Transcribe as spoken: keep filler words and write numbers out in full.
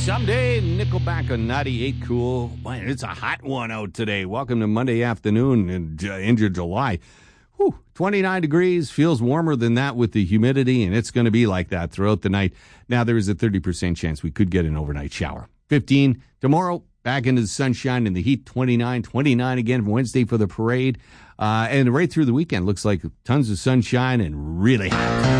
Someday, Nickelback on ninety-eight Cool. Man, it's a hot one out today. Welcome to Monday afternoon in, uh, into July. Whew, twenty-nine degrees, feels warmer than that with the humidity, and it's going to be like that throughout the night. Now, there is a thirty percent chance we could get an overnight shower. fifteen tomorrow, back into the sunshine and the heat, twenty-nine, twenty-nine again Wednesday for the parade. Uh, and right through the weekend, looks like tons of sunshine and really hot.